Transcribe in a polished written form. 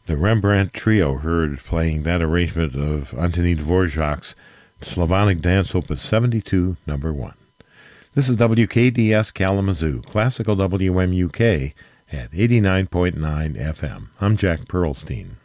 The Rembrandt Trio heard playing that arrangement of Antonin Dvorak's Slavonic Dance Opus 72, number 1. This is WKDS Kalamazoo, classical WMUK at 89.9 FM. I'm Jack Pearlstein.